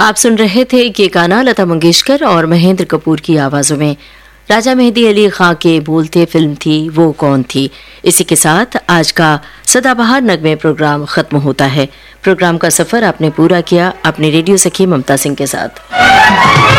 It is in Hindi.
आप सुन रहे थे ये गाना लता मंगेशकर और महेंद्र कपूर की आवाजों में। राजा मेहदी अली खां के बोलते फिल्म थी वो कौन थी। इसी के साथ आज का सदाबहार नगमे प्रोग्राम खत्म होता है। प्रोग्राम का सफर आपने पूरा किया अपने रेडियो सखी ममता सिंह के साथ।